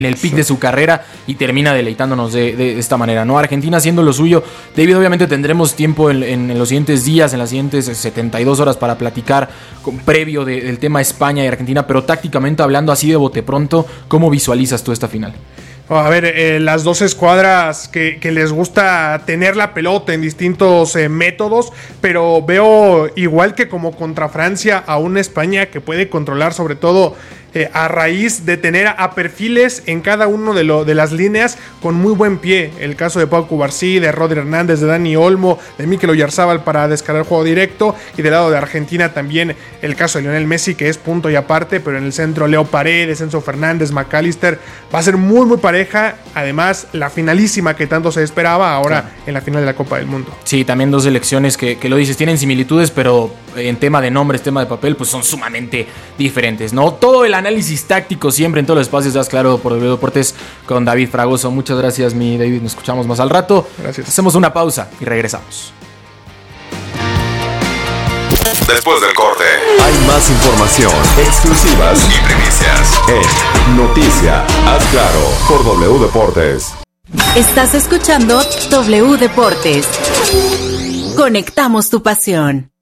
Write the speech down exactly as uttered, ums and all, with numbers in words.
en el pic de su carrera y termina deleitándonos de, de esta manera, ¿no? Argentina haciendo lo suyo. David, obviamente tendremos tiempo en, en, en los siguientes días, en las siguientes setenta y dos horas para platicar con, previo de, del tema España y Argentina, pero tácticamente hablando así de bote pronto, ¿cómo visualizas tú esta final? A ver, eh, las dos escuadras que, que les gusta tener la pelota en distintos eh, métodos, pero veo igual que como contra Francia a una España que puede controlar sobre todo eh, a raíz de tener a perfiles en cada uno de, lo, de las líneas con muy buen pie. El caso de Pau Cubarsí, de Rodri Hernández, de Dani Olmo, de Mikel Oyarzábal para descargar juego directo, y del lado de Argentina también el caso de Lionel Messi, que es punto y aparte, pero en el centro Leo Paredes, Enzo Fernández, McAllister. Va a ser muy muy pareja, además la finalísima que tanto se esperaba ahora claro. en la final de la Copa del Mundo. Sí, también dos selecciones que, que lo dices, tienen similitudes, pero en tema de nombres, tema de papel, pues son sumamente diferentes, ¿no? Todo el análisis táctico siempre en todos los espacios, das claro, por W Deportes con David Fragoso. Muchas gracias, mi David, nos escuchamos más al rato. Gracias. Hacemos una pausa y regresamos. Después del corte, hay más información, exclusivas y primicias en Noticia Haz Claro por W Deportes. Estás escuchando W Deportes. Conectamos tu pasión.